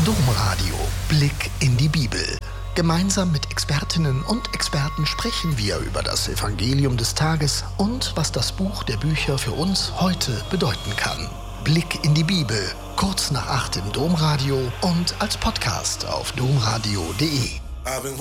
Domradio. Blick in die Bibel. Gemeinsam mit Expertinnen und Experten sprechen wir über das Evangelium des Tages und was das Buch der Bücher für uns heute bedeuten kann. Blick in die Bibel, kurz nach 8 im Domradio und als Podcast auf domradio.de.